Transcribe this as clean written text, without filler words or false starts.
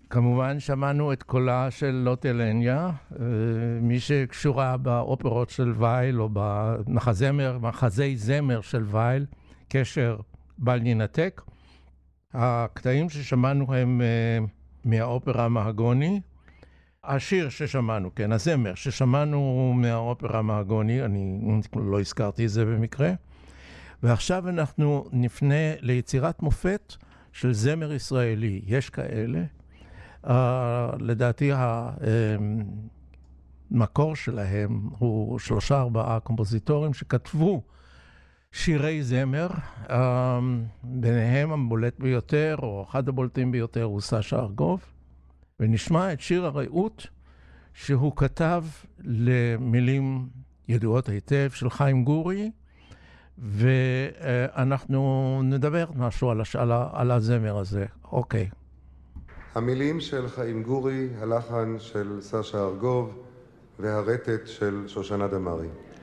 כמובן שמענו את קולה של לוט אלניה, מי שקשורה באופרות של וייל או במחזי זמר של וייל, קשר בל ינתק. הקטעים ששמענו הם מהאופרה מהגוני. השיר ששמענו, כן, הזמר ששמענו מהאופרה מהגוני, אני לא הזכרתי את זה במקרה. ועכשיו אנחנו נפנה ליצירת מופת של זמר ישראלי. יש כאלה. לדעתי המקור שלהם הוא 3-4 קומפוזיטורים שכתבו שירי זמר, ביניהם הבולט ביותר, או אחד הבולטים ביותר, הוא סשה ארגוב, ונשמע את שיר הרעות שהוא כתב למילים ידועות היטב של חיים גורי, ואנחנו נדבר משהו על הזמר הזה. אוקיי. המילים של חיים גורי, הלחן של סשה ארגוב והרטט של שושנה דמארי.